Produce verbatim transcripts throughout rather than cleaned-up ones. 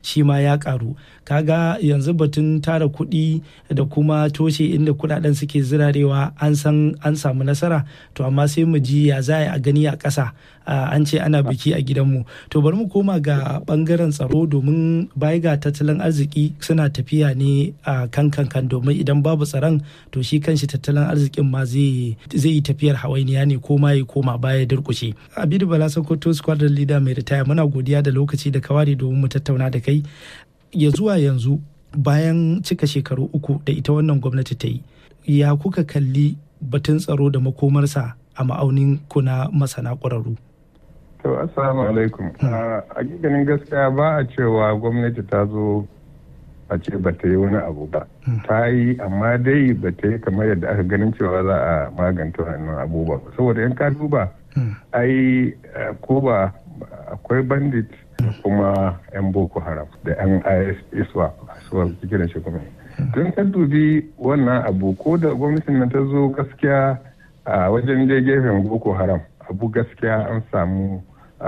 shi ma ya karu. Kaga yanzu batun tara kuɗi da kuma toshe inda kuɗaɗen suke zirarewa an san an samu nasara, to amma sai mu ji ya za a gani a ƙasa. An ce ana biki a gidanmu. To bari mu koma ga ɓangaren tsaro, domin baya ga tattalin arziki suna tafiya ne a kan kankan, domin idan babu tsaron to shi kanshi tattalin arzikin ma zai yi tafiyar hawainiya ne ko ma ya koma baya durƙushe. Abidu Bala Sokoto, squadron leader mai ritaya, muna godiya da lokaci da kawari domin mu tattauna da kai. Ya zuwa yanzu bayan cika shekaru uku da ita wannan gwamnati ta yi, ya kuka kalli batun tsaro da makomarsa a ma'aunin ku na masana ƙwararru? To, assalamu alaikum. A ganin gaskiya ba a cewa gwamnati ta zo a ce ba ta yi wani abu ba. Ta yi, amma dai ba ta yi kamar yadda aka ganin cewa za a maganta wannan abubuwa. Saboda in ka duba, ai ko ba akwai bandit da kuma 'yan Boko Haram da 'yan I S ISWAP suwa kike da shi kuma. Don ka dubi wannan abu, ko da gwamnatin nan ta zo gaskiya a wajen dai gefen Boko Haram, abu gaskiya an samu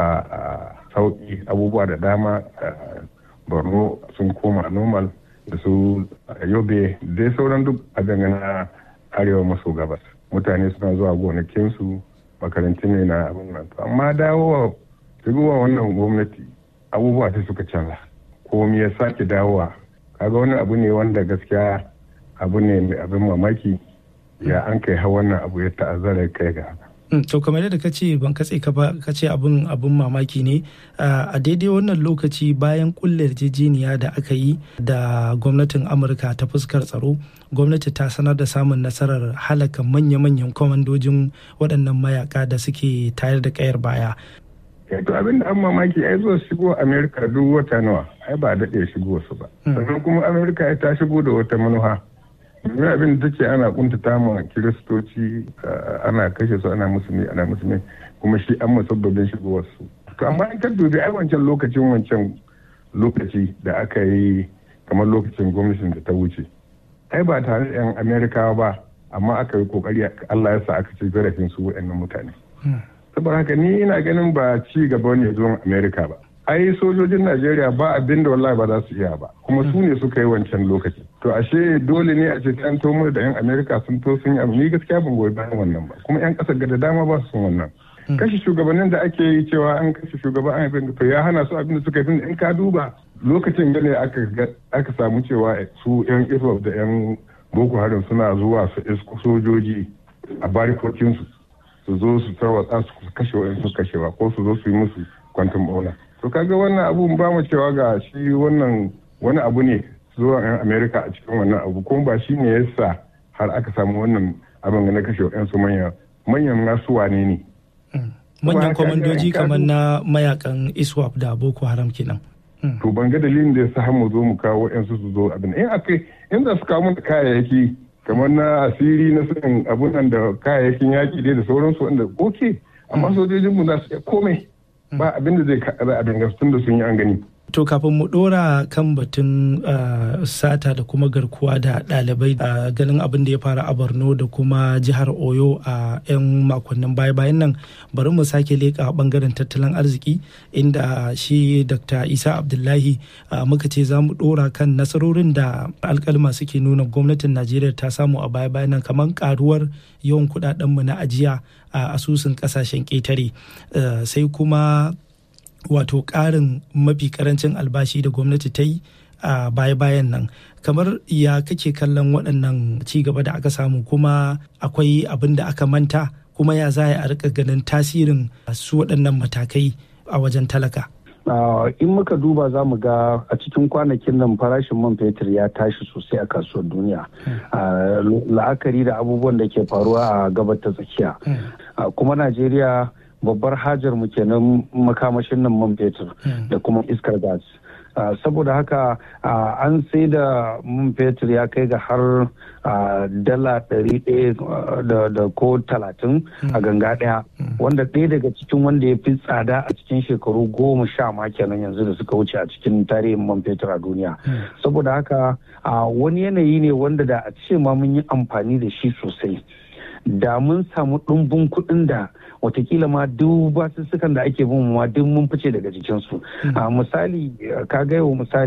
sauƙi, abubuwa da dama. Borno sun koma normal, da su Yobe dai sauran duk a dangana arewa maso gabas. Mutane suna zuwa gonakinsu, makarantu ne na abin nan. Amma dawowa shigowa wannan gwamnati abubuwa sai suka canza. Komi ya sake dawowa. Kaga wani abu ne wanda gaskiya abu ne mai abin mamaki, ya an kai ha wannan abu ya ta'azzara kai ga haka. To kamar yadda ka ce ban katse ka ba, ka ce abin abin mamaki ne a daidai wannan lokaci bayan kulle yarjejeniya da aka yi da gwamnatin Amurka ta fuskar tsaro, gwamnati ta sanar da samun nasarar halaka manya-manyan kwamandojin waɗannan mayaka da suke tayar da kayar baya. To abin da an mamaki ai zo shigo Amerika duk wata nawa, ai ba daɗe shigo su ba. Sannan kuma Amerika ta shigo da wata manufa. Domin abin da take ana kuntata ma kiristoci, ana kashe su, ana musulmi ana musulmi kuma shi an musabbabin shigowar su. To amma in ka dubi ai wancan lokacin wancan lokaci da aka yi kamar lokacin gwamnatin da ta wuce, ai ba tare da 'yan Amerikawa ba, amma aka yi kokari Allah ya sa aka ci zarafin su waɗannan mutane. Saboda haka ni ina ganin ba ci gaba ne zuwan Amerika ba. Ai sojojin Najeriya ba abin da wallahi ba za su iya ba, kuma su ne suka yi wancan lokaci. To ashe dole ne a ce an tomo da 'yan Amerika sun to sun yi abu, ni gaskiya ban goyi bayan wannan ba, kuma 'yan ƙasar da dama ba su son wannan. Kashe shugabannin da ake yi cewa an kashe shugaban an abin to ya hana su abin da suka yi. In ka duba lokacin gane aka samu cewa su 'yan Iswap da 'yan Boko Haram suna zuwa su isko sojoji a barikokinsu su zo su tarwatsa su kashe wa'yansu kashewa ko su zo su yi musu kwantum bauna. To kaga wannan abun ba mu cewa ga shi wannan wani abu ne zuwa 'yan Amerika a cikin wannan abu, kuma ba shi ne yasa har aka samu wannan abin na kashe 'yan su manya manyan nasu wane ne. Manyan kwamandoji kamar na mayakan ISWAP da Boko Haram kenan. To ban ga dalilin da yasa har mu zo mu kawo 'yan su su zo abin. In akai in za su kawo mun kayayyaki kamar na asiri na sanin abun nan da kayayyakin yaki dai da sauransu wanda oke, amma sojojinmu za su iya komai. Ba abin da zai kaɗa abin tun da sun yi an gani. To kafin mu ɗora kan batun sata da kuma garkuwa da ɗalibai a ganin abin da ya faru a Borno da kuma jihar Oyo a 'yan makonnin baya-bayan nan, bari mu sake leƙa ɓangaren tattalin arziki inda shi Dr. Isa Abdullahi muka ce za mu ɗora kan nasarorin da alƙalma suke nuna gwamnatin Najeriya ta samu a baya-bayan nan, kamar ƙaruwar yawan kuɗaɗenmu na ajiya a asusun ƙasashen ƙetare, sai kuma wato ƙarin mafi ƙarancin albashi da gwamnati ta yi a baya-bayan nan. Kamar ya kake kallon waɗannan ci gaba da aka samu, kuma akwai abin da aka manta, kuma ya za a rika ganin tasirin su waɗannan matakai a wajen talaka? In muka duba za mu ga a cikin kwanakin nan farashin man fetur ya tashi sosai a kasuwar duniya, la'akari da abubuwan da ke faruwa a gabar ta tsakiya. Kuma Najeriya babbar hajar mu kenan makamashin nan man fetur da kuma iskar gas. Saboda haka an sai da man fetur ya kai ga har dala ɗari ɗaya da ko talatin a ganga ɗaya, wanda ɗaya daga cikin wanda ya fi tsada a cikin shekaru goma sha ma kenan yanzu da suka wuce a cikin tarihin man fetur a duniya. Saboda haka wani yanayi ne wanda da a ce ma mun yi amfani da shi sosai, da mun samu ɗumbin kuɗin da watakila ma duk basussukan da ake bin ma duk mun fice daga jikinsu. Misali ka gaiwa misali